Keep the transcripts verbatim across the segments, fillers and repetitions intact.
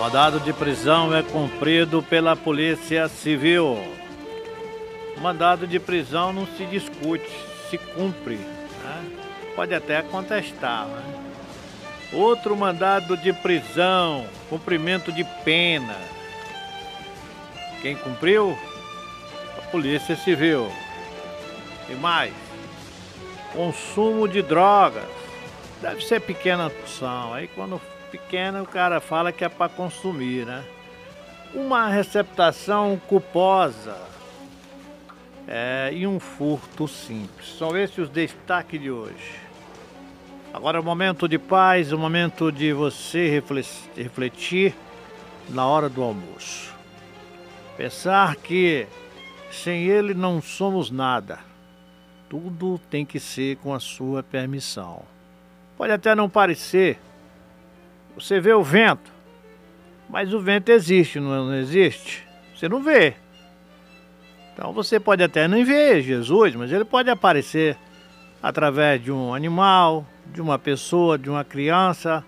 Mandado de prisão é cumprido pela Polícia Civil. Mandado de prisão não se discute, se cumpre, né? Pode até contestar, né? Outro mandado de prisão, cumprimento de pena. Quem cumpriu? A Polícia Civil. E mais, consumo de drogas. Deve ser pequena porção. Aí quando pequena o cara fala que é para consumir, né? Uma receptação culposa é, e um furto simples. São esses os destaques de hoje. Agora é o momento de paz, o momento de você refletir na hora do almoço. Pensar que sem ele não somos nada. Tudo tem que ser com a sua permissão. Pode até não parecer. Você vê o vento, mas o vento existe, não existe? Você não vê. Então você pode até não ver Jesus, mas ele pode aparecer através de um animal, de uma pessoa, de uma criança.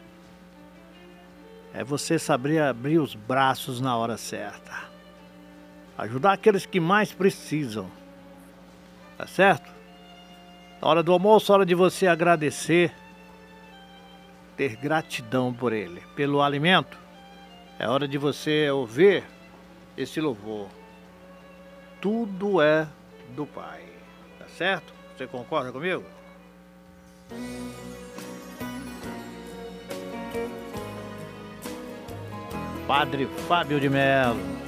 É você saber abrir os braços na hora certa. Ajudar aqueles que mais precisam. Tá certo? Na hora do almoço, hora de você agradecer. Ter gratidão por ele, pelo alimento. É hora de você ouvir esse louvor. Tudo é do Pai. Tá certo? Você concorda comigo? Padre Fábio de Melo.